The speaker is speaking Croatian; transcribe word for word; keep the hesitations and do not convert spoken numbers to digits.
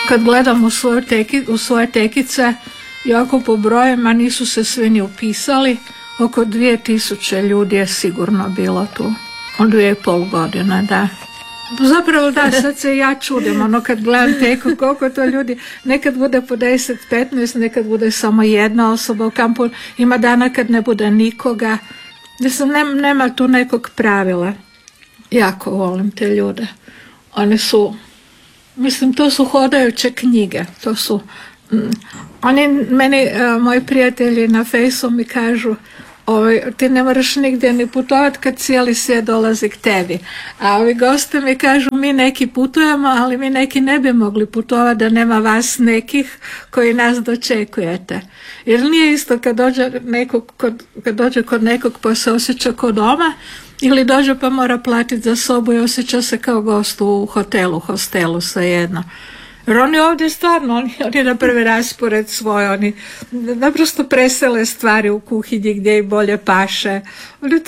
kad gledam u, svoju teki, u svoje tekice, jako po brojima nisu se svi ni upisali, oko dvije tisuće ljudi je sigurno bilo tu, od dvije i pol godine, da. Zapravo da, sad se ja čudim, ono kad gledam teku, koliko to ljudi, nekad bude po deset, petnaest, nekad bude samo jedna osoba u kampu, ima dana kad ne bude nikoga, mislim, nema, nema tu nekog pravila. Jako volim te ljude, oni su, mislim, to su hodajuće knjige, to su, mm, oni meni, uh, moji prijatelji na fejsu mi kažu, Ovaj, ti ne moraš nigdje ni putovat kad cijeli svijet dolazi k tebi. A ovi gosti mi kažu, mi neki putujemo, ali mi neki ne bi mogli putovati da nema vas nekih koji nas dočekujete. Jer nije isto kad dođe, nekog, kod, kad dođe kod nekog pa se osjeća kod doma, ili dođe pa mora platiti za sobu i osjeća se kao gost u hotelu, hostelu, svejedno. Jer oni ovdje stvarno, oni, oni naprave raspored svoj, oni naprosto presele stvari u kuhinji gdje im bolje paše. Oni to